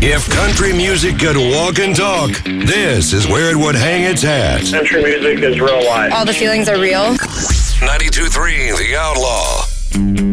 If country music could walk and talk, this is where it would hang its hat. Country music is real life. All the feelings are real. 92.3 The Outlaw.